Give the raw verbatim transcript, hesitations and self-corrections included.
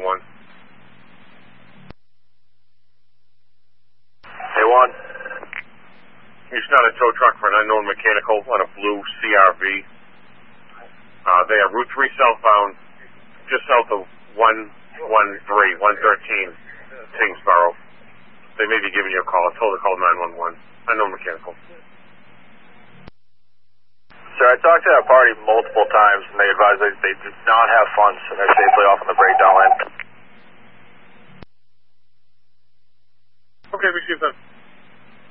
one. Hey, one. You start a tow truck for an unknown mechanical on a blue C R V. Uh, they are Route three southbound, just south of one one three, one thirteen, Tingsboro. They may be giving you a call. I told her to call nine one one. Unknown mechanical. Sir, I talked to that party multiple times, and they advised they, they did not have funds, and they're safely off on the breakdown lane. Okay, receive that.